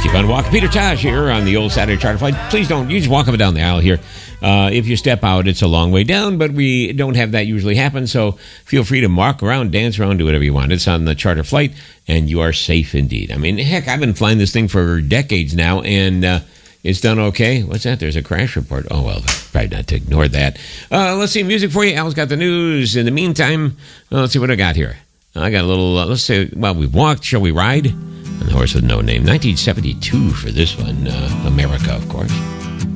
keep on walking. Peter Tosh here on the old Saturday Charter Flight. Please don't. You just walk up and down the aisle here. If you step out, it's a long way down, but we don't have that usually happen. So feel free to walk around, dance around, do whatever you want. It's on the Charter Flight, and you are safe indeed. I mean, heck, I've been flying this thing for decades now, and it's done okay. What's that? There's a crash report. Oh, well, probably not to ignore that. Let's see, music for you. Al's got the news. In the meantime, let's see what I got here. I got a little, let's say, well, we've walked. Shall we ride? And the horse with no name. 1972 for this one. America, of course.